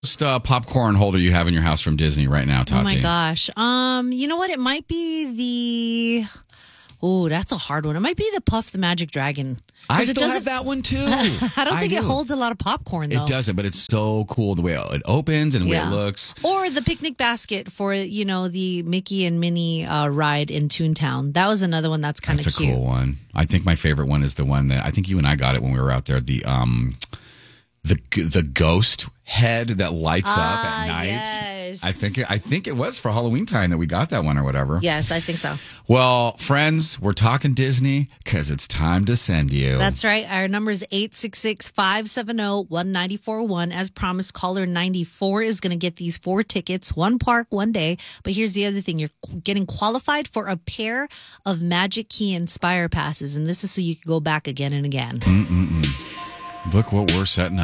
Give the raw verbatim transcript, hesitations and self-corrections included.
Just uh, popcorn holder you have in your house from Disney right now, Tati? Oh my gosh. Um, you know what? It might be the. Oh, that's a hard one. It might be the Puff the Magic Dragon. I it still have that one too. I don't think I it do. holds a lot of popcorn though. It doesn't, but it's so cool the way it opens and the Yeah. way it looks. Or the picnic basket for, you know, the Mickey and Minnie uh, ride in Toontown. That was another one that's kind of That's a cute. cool one. I think my favorite one is the one that I think you and I got it when we were out there. The um, the the ghost head that lights up Ah, at night. yes. I think it, I think it was for Halloween time that we got that one or whatever. Yes, I think so. Well, friends, we're talking Disney because it's time to send you. That's right. Our number is eight six six, five seven zero, one nine four one. As promised, caller ninety-four is going to get these four tickets, one park, one day. But here's the other thing. You're getting qualified for a pair of Magic Key Inspire passes. And this is so you can go back again and again. Mm-mm-mm. Look what we're setting up.